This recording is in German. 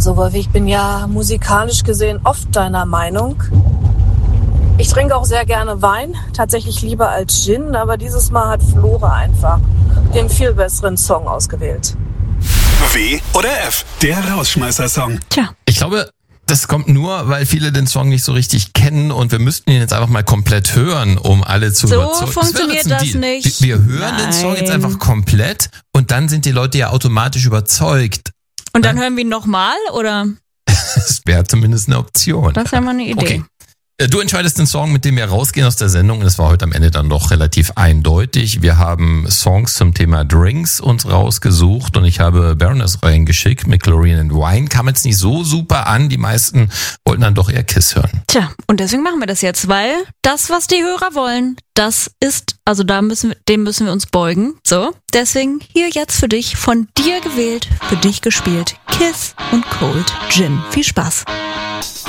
Also Wolfi, ich bin ja musikalisch gesehen oft deiner Meinung. Ich trinke auch sehr gerne Wein, tatsächlich lieber als Gin, aber dieses Mal hat Flora einfach den viel besseren Song ausgewählt. W oder F, der Rausschmeißer-Song. Tja, ich glaube, das kommt nur, weil viele den Song nicht so richtig kennen und wir müssten ihn jetzt einfach mal komplett hören, um alle zu überzeugen. So funktioniert das nicht. Wir hören den Song jetzt einfach komplett und dann sind die Leute ja automatisch überzeugt. Und dann hören wir ihn nochmal, oder? Das wäre zumindest eine Option. Das ist ja mal eine Idee. Okay. Du entscheidest den Song, mit dem wir rausgehen aus der Sendung. Und es war heute am Ende dann doch relativ eindeutig. Wir haben Songs zum Thema Drinks uns rausgesucht und ich habe Baroness reingeschickt mit Chlorine and Wine. Kam jetzt nicht so super an. Die meisten wollten dann doch eher Kiss hören. Tja, und deswegen machen wir das jetzt, weil das, was die Hörer wollen, das ist, also dem müssen wir uns beugen. So, deswegen hier jetzt für dich, von dir gewählt, für dich gespielt, Kiss und Cold Gin. Viel Spaß.